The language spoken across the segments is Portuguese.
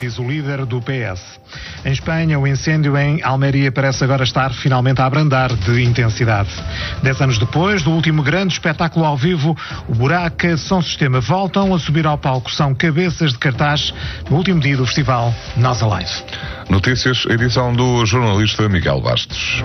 Diz o líder do PS. Em Espanha, o incêndio em Almeria parece agora estar finalmente a abrandar de intensidade. 10 anos depois do último grande espetáculo ao vivo, o Buraca Som Sistema voltam a subir ao palco. São cabeças de cartaz no último dia do festival Nós Alive. Notícias, edição do jornalista Miguel Bastos.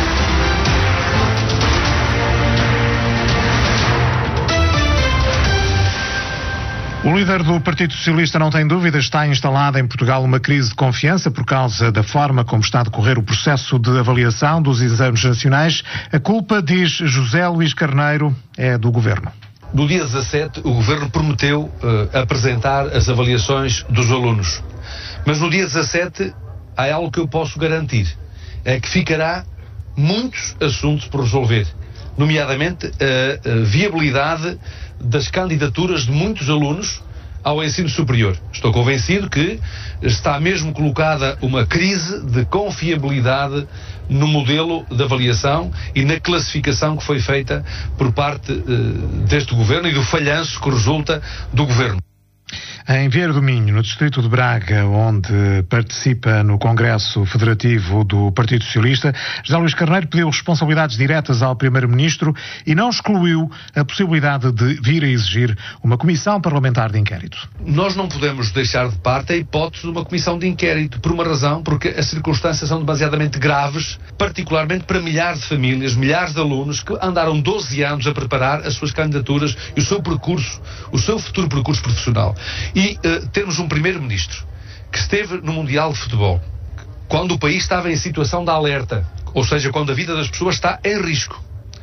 O líder do Partido Socialista não tem dúvidas, está instalada em Portugal uma crise de confiança por causa da forma como está a decorrer o processo de avaliação dos exames nacionais. A culpa, diz José Luís Carneiro, é do Governo. No dia 17, o Governo prometeu apresentar as avaliações dos alunos. Mas no dia 17, há algo que eu posso garantir. É que ficará muitos assuntos por resolver. Nomeadamente a viabilidade das candidaturas de muitos alunos ao ensino superior. Estou convencido que está mesmo colocada uma crise de confiabilidade no modelo de avaliação e na classificação que foi feita por parte deste Governo e do falhanço que resulta do Governo. Em Vieira do Minho, no distrito de Braga, onde participa no Congresso Federativo do Partido Socialista, José Luís Carneiro pediu responsabilidades diretas ao Primeiro-Ministro e não excluiu a possibilidade de vir a exigir uma comissão parlamentar de inquérito. Nós não podemos deixar de parte a hipótese de uma comissão de inquérito, por uma razão, porque as circunstâncias são demasiadamente graves, particularmente para milhares de famílias, milhares de alunos que andaram 12 anos a preparar as suas candidaturas e o seu percurso, o seu futuro percurso profissional. E temos um primeiro-ministro que esteve no Mundial de Futebol quando o país estava em situação de alerta, ou seja, quando a vida das pessoas está em risco.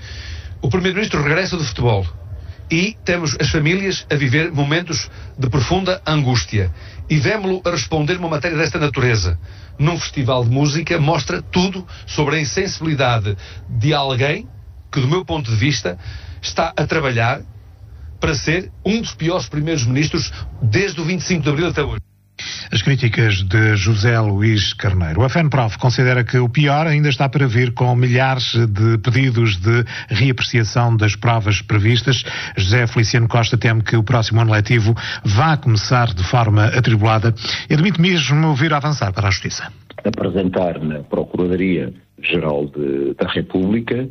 O primeiro-ministro regressa do futebol e temos as famílias a viver momentos de profunda angústia. E vemo-lo a responder uma matéria desta natureza num festival de música mostra tudo sobre a insensibilidade de alguém que, do meu ponto de vista, está a trabalhar para ser um dos piores primeiros-ministros desde o 25 de Abril até hoje. As críticas de José Luís Carneiro. A FENPROF considera que o pior ainda está para vir, com milhares de pedidos de reapreciação das provas previstas. José Feliciano Costa teme que o próximo ano letivo vá começar de forma atribulada e admite mesmo vir a avançar para a Justiça. Apresentar na Procuradoria-Geral da República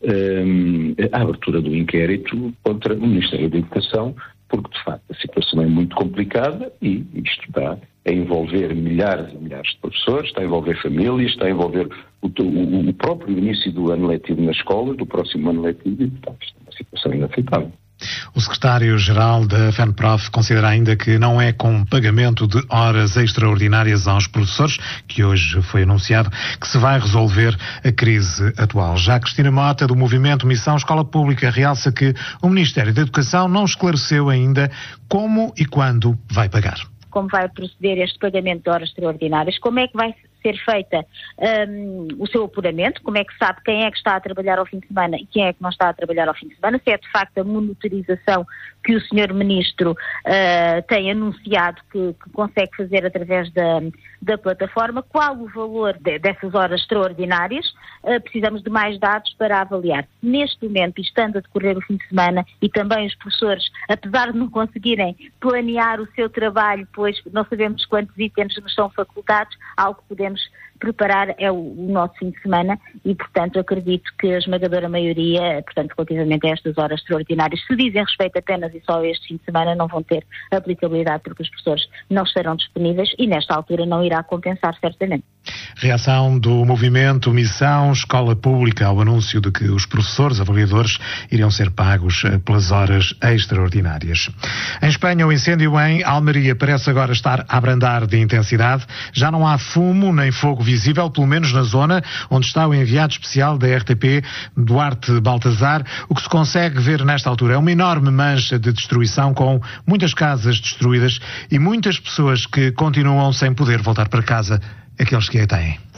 a abertura do inquérito contra o Ministério da Educação, porque de facto a situação é muito complicada e isto está a envolver milhares e milhares de professores, está a envolver famílias, está a envolver o próprio início do ano letivo na escola, do próximo ano letivo, e portanto isto é uma situação inaceitável. O secretário-geral da FENPROF considera ainda que não é com pagamento de horas extraordinárias aos professores, que hoje foi anunciado, que se vai resolver a crise atual. Já Cristina Mota, do movimento Missão Escola Pública, realça que o Ministério da Educação não esclareceu ainda como e quando vai pagar. Como vai proceder este pagamento de horas extraordinárias, como é que vai ser feita o seu apuramento, como é que sabe quem é que está a trabalhar ao fim de semana e quem é que não está a trabalhar ao fim de semana, se é de facto a monitorização que o Sr. Ministro tem anunciado que consegue fazer através da plataforma, qual o valor dessas horas extraordinárias, precisamos de mais dados para avaliar. Neste momento, estando a decorrer o fim de semana e também os professores, apesar de não conseguirem planear o seu trabalho, pois não sabemos quantos itens nos são facultados, algo que podemos preparar é o nosso fim de semana e, portanto, acredito que a esmagadora maioria, portanto, relativamente a estas horas extraordinárias, se dizem respeito apenas e só a este fim de semana, não vão ter aplicabilidade porque os professores não estarão disponíveis e, nesta altura, não irá compensar certamente. Reação do movimento Missão Escola Pública ao anúncio de que os professores avaliadores iriam ser pagos pelas horas extraordinárias. Em Espanha, o incêndio em Almeria parece agora estar a abrandar de intensidade. Já não há fumo nem fogo visível, pelo menos na zona onde está o enviado especial da RTP, Duarte Baltazar. O que se consegue ver nesta altura é uma enorme mancha de destruição, com muitas casas destruídas e muitas pessoas que continuam sem poder voltar para casa, aqueles que a têm.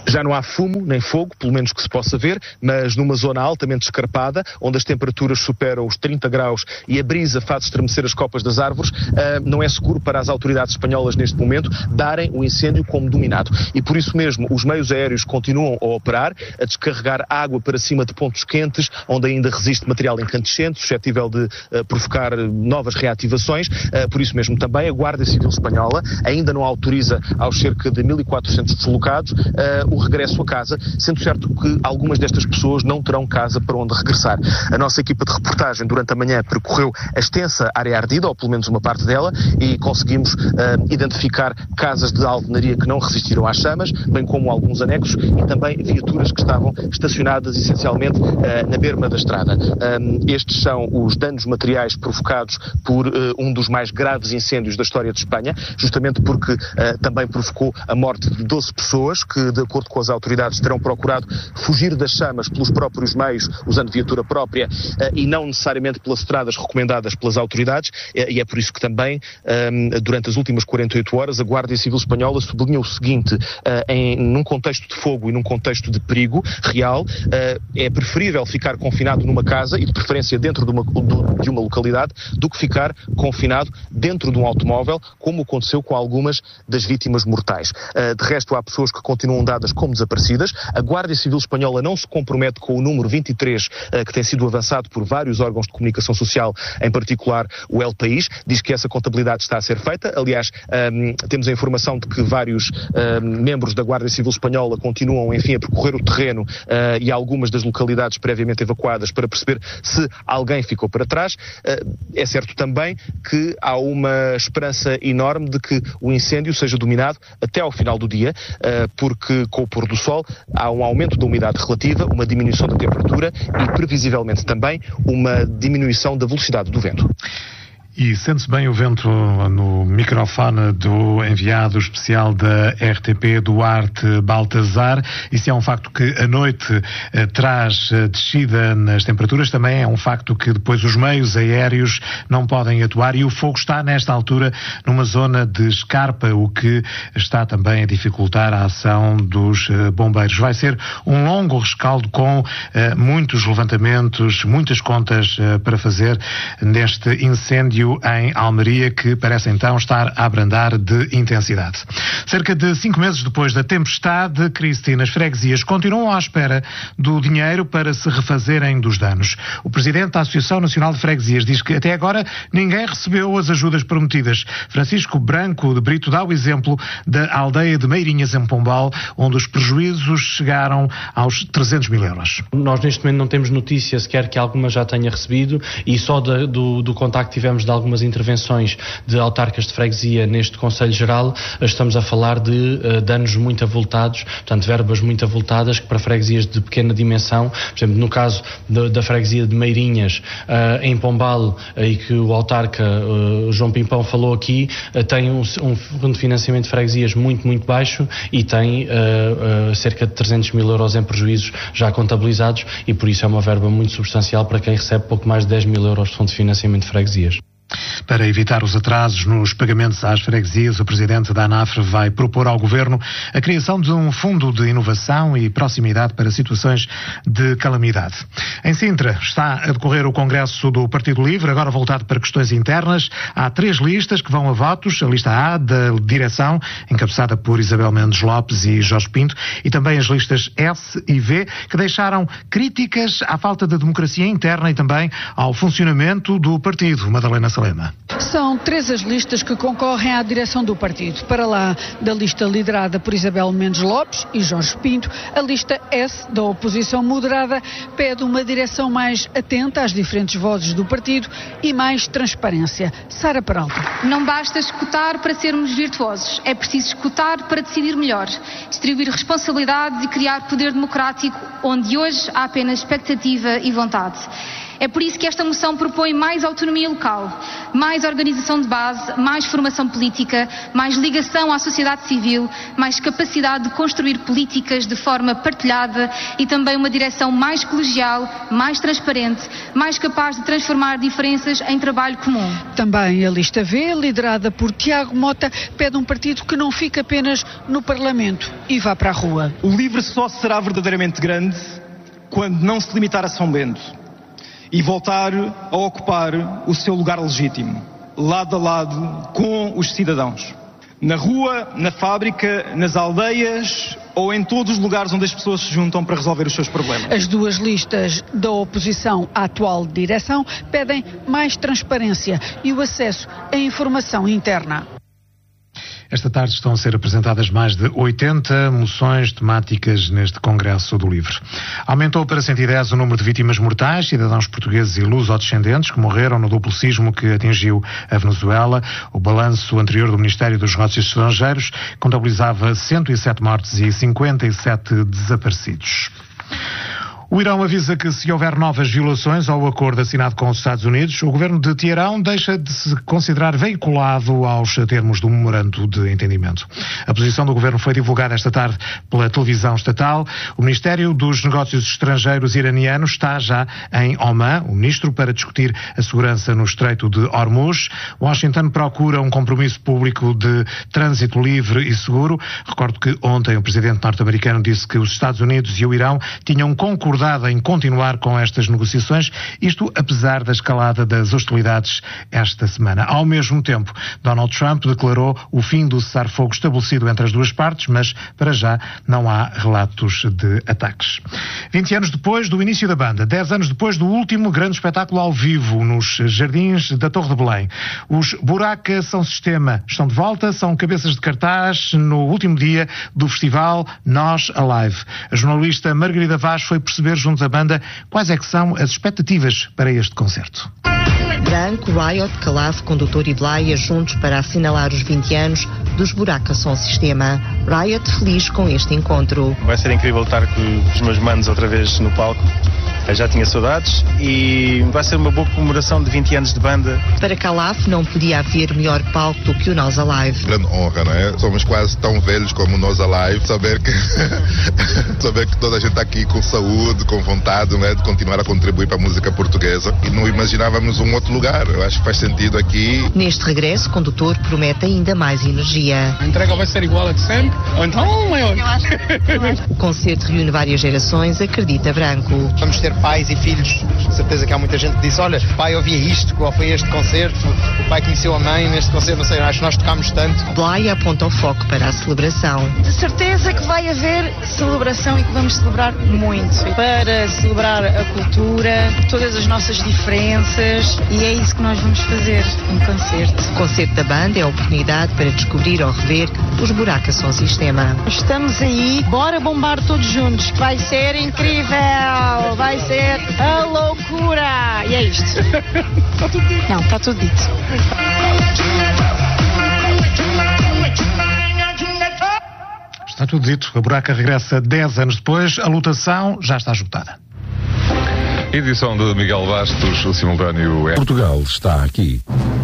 Já não há fumo nem fogo, pelo menos que se possa ver, mas numa zona altamente escarpada, onde as temperaturas superam os 30 graus e a brisa faz estremecer as copas das árvores, não é seguro para as autoridades espanholas neste momento darem o incêndio como dominado. E por isso mesmo os meios aéreos continuam a operar, a descarregar água para cima de pontos quentes, onde ainda resiste material incandescente, suscetível de provocar novas reativações. Por isso mesmo também a Guarda Civil Espanhola ainda não autoriza aos cerca de 1.400 deslocados o regresso a casa, sendo certo que algumas destas pessoas não terão casa para onde regressar. A nossa equipa de reportagem durante a manhã percorreu a extensa área ardida, ou pelo menos uma parte dela, e conseguimos identificar casas de alvenaria que não resistiram às chamas, bem como alguns anexos e também viaturas que estavam estacionadas essencialmente na berma da estrada. Estes são os danos materiais provocados por um dos mais graves incêndios da história de Espanha, justamente porque também provocou a morte de 12 pessoas que, de acordo com as autoridades, terão procurado fugir das chamas pelos próprios meios, usando viatura própria e não necessariamente pelas estradas recomendadas pelas autoridades, e é por isso que também, durante as últimas 48 horas, a Guarda Civil Espanhola sublinha o seguinte: num contexto de fogo e num contexto de perigo real, é preferível ficar confinado numa casa, e de preferência dentro de uma localidade, do que ficar confinado dentro de um automóvel, como aconteceu com algumas das vítimas mortais. De resto, há pessoas que continuam dadas como desaparecidas. A Guarda Civil Espanhola não se compromete com o número 23 que tem sido avançado por vários órgãos de comunicação social, em particular o El País. Diz que essa contabilidade está a ser feita. Aliás, temos a informação de que vários membros da Guarda Civil Espanhola continuam, enfim, a percorrer o terreno e algumas das localidades previamente evacuadas para perceber se alguém ficou para trás. É certo também que há uma esperança enorme de que o incêndio seja dominado até ao final do dia, porque com o pôr do sol há um aumento da umidade relativa, uma diminuição da temperatura e, previsivelmente também, uma diminuição da velocidade do vento. E sente-se bem o vento no microfone do enviado especial da RTP, Duarte Baltazar. Isso é um facto que a noite traz descida nas temperaturas. Também é um facto que depois os meios aéreos não podem atuar e o fogo está, nesta altura, numa zona de escarpa, o que está também a dificultar a ação dos bombeiros. Vai ser um longo rescaldo com muitos levantamentos, muitas contas para fazer neste incêndio em Almeria, que parece então estar a abrandar de intensidade. Cerca de 5 meses depois da tempestade, Cristina, as freguesias continuam à espera do dinheiro para se refazerem dos danos. O presidente da Associação Nacional de Freguesias diz que até agora ninguém recebeu as ajudas prometidas. Francisco Branco de Brito dá o exemplo da aldeia de Meirinhas, em Pombal, onde os prejuízos chegaram aos 300 mil euros. Nós neste momento não temos notícia sequer que alguma já tenha recebido, e só do contacto que tivemos de algumas intervenções de autarcas de freguesia neste Conselho Geral, estamos a falar de danos muito avultados, portanto verbas muito avultadas, que para freguesias de pequena dimensão, por exemplo, no caso da freguesia de Meirinhas, em Pombal, e que o autarca João Pimpão falou aqui, tem um fundo de financiamento de freguesias muito, muito baixo e tem cerca de 300 mil euros em prejuízos já contabilizados, e por isso é uma verba muito substancial para quem recebe pouco mais de 10 mil euros de fundo de financiamento de freguesias. Para evitar os atrasos nos pagamentos às freguesias, o presidente da ANAFRE vai propor ao Governo a criação de um fundo de inovação e proximidade para situações de calamidade. Em Sintra está a decorrer o Congresso do Partido Livre, agora voltado para questões internas. Há 3 listas que vão a votos. A lista A, da direção, encabeçada por Isabel Mendes Lopes e Jorge Pinto, e também as listas S e V, que deixaram críticas à falta de democracia interna e também ao funcionamento do partido. Madalena Salema. São 3 as listas que concorrem à direção do partido. Para lá da lista liderada por Isabel Mendes Lopes e Jorge Pinto, a lista S, da oposição moderada, pede uma direção mais atenta às diferentes vozes do partido e mais transparência. Sara Peralta. Não basta escutar para sermos virtuosos, é preciso escutar para decidir melhor, distribuir responsabilidades e criar poder democrático onde hoje há apenas expectativa e vontade. É por isso que esta moção propõe mais autonomia local, mais organização de base, mais formação política, mais ligação à sociedade civil, mais capacidade de construir políticas de forma partilhada e também uma direção mais colegial, mais transparente, mais capaz de transformar diferenças em trabalho comum. Também a lista V, liderada por Tiago Mota, pede um partido que não fique apenas no Parlamento e vá para a rua. O LIVRE só será verdadeiramente grande quando não se limitar a São Bento e voltar a ocupar o seu lugar legítimo, lado a lado com os cidadãos. Na rua, na fábrica, nas aldeias ou em todos os lugares onde as pessoas se juntam para resolver os seus problemas. As duas listas da oposição à atual direção pedem mais transparência e o acesso à informação interna. Esta tarde estão a ser apresentadas mais de 80 moções temáticas neste Congresso do Livre. Aumentou para 110 o número de vítimas mortais, cidadãos portugueses e luso-descendentes que morreram no duplo sismo que atingiu a Venezuela. O balanço anterior do Ministério dos Negócios Estrangeiros contabilizava 107 mortes e 57 desaparecidos. O Irão avisa que se houver novas violações ao acordo assinado com os Estados Unidos, o governo de Teherão deixa de se considerar veiculado aos termos do memorando de entendimento. A posição do governo foi divulgada esta tarde pela televisão estatal. O Ministério dos Negócios Estrangeiros iraniano está já em Oman, o ministro, para discutir a segurança no Estreito de Hormuz. Washington procura um compromisso público de trânsito livre e seguro. Recordo que ontem o presidente norte-americano disse que os Estados Unidos e o Irão tinham concordado em continuar com estas negociações, isto apesar da escalada das hostilidades esta semana. Ao mesmo tempo, Donald Trump declarou o fim do cessar-fogo estabelecido entre as duas partes, mas para já não há relatos de ataques. 20 anos depois do início da banda, 10 anos depois do último grande espetáculo ao vivo nos jardins da Torre de Belém, os Buraca São Sistema estão de volta, são cabeças de cartaz no último dia do festival Nós Alive. A jornalista Margarida Vaz foi perceber junto à banda quais é que são as expectativas para este concerto. Branco, Riot, Calaf, Condutor e Blaia juntos para assinalar os 20 anos dos Buraca Som Sistema. Riot feliz com este encontro. Vai ser incrível estar com os meus manos outra vez no palco. Eu já tinha saudades e vai ser uma boa comemoração de 20 anos de banda. Para Calaf não podia haver melhor palco do que o Nós Alive. Grande honra, não é? Somos quase tão velhos como o Nós Alive. Saber que toda a gente está aqui com saúde, com vontade, não é? De continuar a contribuir para a música portuguesa. E não imaginávamos um outro lugar. Eu acho que faz sentido aqui. Neste regresso, o Condutor promete ainda mais energia. A entrega vai ser igual a de sempre, ou então maior. O concerto reúne várias gerações, acredita Branco. Vamos ter pais e filhos, certeza que há muita gente que diz, olha, pai ouvia isto, ou foi este concerto, o pai conheceu a mãe neste concerto, não sei, acho que nós tocámos tanto. Blaia aponta o foco para a celebração. De certeza que vai haver celebração e que vamos celebrar muito, para celebrar a cultura, todas as nossas diferenças, e é isso que nós vamos fazer, um concerto. O concerto da banda é a oportunidade para descobrir ou rever os Buraca Som Sistema. Estamos aí, bora bombar todos juntos, vai ser incrível, vai ser a loucura! E é isto. Está tudo dito. Não, está tudo dito. Está tudo dito. A Buraca regressa 10 anos depois. A lotação já está esgotada. Edição de Miguel Bastos, o simultâneo é... Portugal está aqui.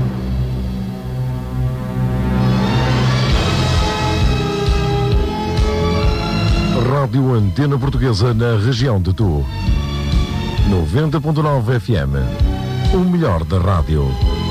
Rádio Antena Portuguesa na região de Tu. 90.9 FM. O melhor da rádio.